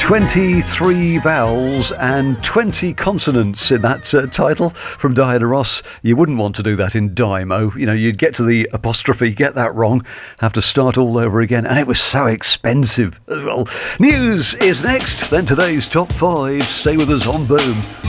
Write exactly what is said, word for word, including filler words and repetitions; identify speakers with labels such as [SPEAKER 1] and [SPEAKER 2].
[SPEAKER 1] twenty-three vowels and twenty consonants in that uh, title from Diana Ross. You wouldn't want to do that in Dymo. You know, you'd get to the apostrophe, get that wrong, have to start all over again, and it was so expensive as well. News is next, then today's top five. Stay with us on Boom.